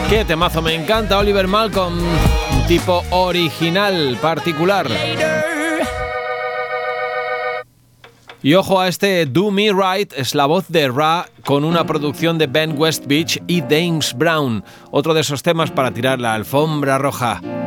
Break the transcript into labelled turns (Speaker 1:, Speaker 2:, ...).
Speaker 1: Qué temazo, me encanta Oliver Malcolm, un tipo original, particular. Y ojo a este Do Me Right, es la voz de Ra con una producción de Ben Westbeach y James Brown, otro de esos temas para tirar la alfombra roja.